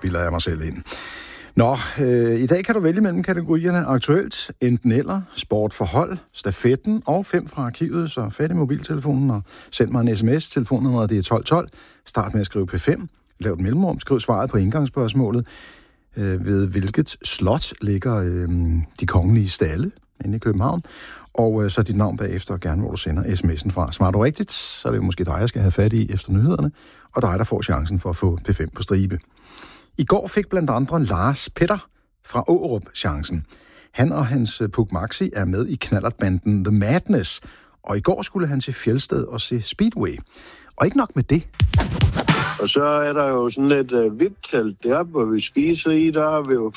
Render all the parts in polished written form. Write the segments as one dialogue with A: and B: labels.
A: bilder jeg mig selv ind. Nå, i dag kan du vælge mellem kategorierne aktuelt, enten eller, sport for hold, stafetten og 5 fra arkivet, så fat i mobiltelefonen og send mig en sms. Telefonnummeret det er 1212. Start med at skrive P5. Lav et mellemrum. Skriv svaret på indgangsspørgsmålet. Ved hvilket slot ligger de kongelige stalle inde i København. Og så dit navn bagefter, og gerne hvor du sender sms'en fra. Svarer du rigtigt, så er det jo måske dig, jeg skal have fat i efter nyhederne, og dig, der får chancen for at få P5 på stribe. I går fik blandt andre Lars Petter fra Aarup chancen. Han og hans Puk Maxi er med i knallertbanden The Madness, og i går skulle han til Fjeldsted og se Speedway. Og ikke nok med det.
B: Og så er der jo sådan et VIP-telt deroppe, hvor vi spiser i. Der har vi jo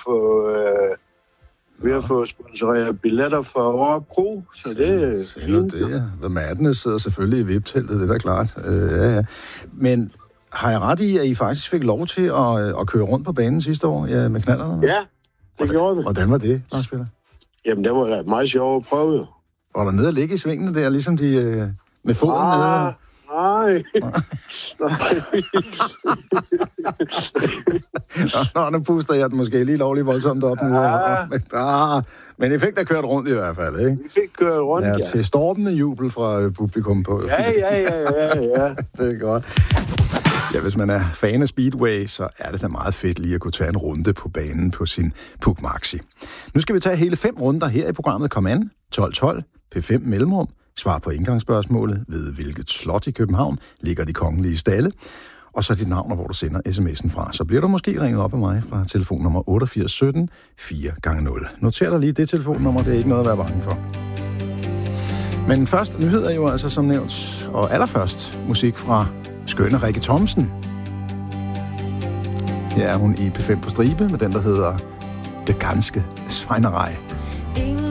B: fået sponsoreret billetter for Aarup Kro, så det er fint.
A: Det, ja. The Madness sidder selvfølgelig i VIP-teltet, det er da klart. Ja. Men har jeg ret i, at I faktisk fik lov til at køre rundt på banen sidste år med knallerne?
B: Ja, det gjorde vi.
A: Hvordan var det, Lars Peter?
B: Jamen, det var da meget sjovt at prøve.
A: Var der nede at ligge i svingene der, ligesom de med foden nede?
B: Nej.
A: Nu puster jeg den måske lige lovligt voldsomt op nu. Men I fik da kørt rundt i hvert fald, ikke?
B: Vi fik kørt rundt, ja.
A: Til stormende jubel fra publikum på.
B: Ja.
A: Det er godt. Ja, hvis man er fan af Speedway, så er det da meget fedt lige at kunne tage en runde på banen på sin Puk Maxi. Nu skal vi tage hele 5 runder her i programmet Kom an. 1212, P5 mellemrum. Svar på indgangsspørgsmålet ved hvilket slot i København ligger de kongelige stalle. Og så dit navn, hvor du sender sms'en fra. Så bliver du måske ringet op af mig fra telefonnummer 8817 4x0. Noter dig lige det telefonnummer, det er ikke noget at være bange for. Men først nyheder jo altså som nævnt, og allerførst musik fra skønne Rikke Thomsen. Her er hun i P5 på stribe med den, der hedder Det ganske svejnerei.